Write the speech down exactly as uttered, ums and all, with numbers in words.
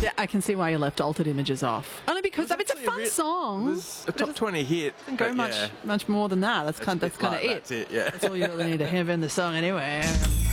Yeah, I can see why you left Altered Images off. Only because I mean, it's a actually a fun real- song. It was a top twenty hit. Doesn't go but much yeah. much more than that. That's kind. It's That's kind of like, it. That's it. Yeah. That's all you really need to have in the song anyway.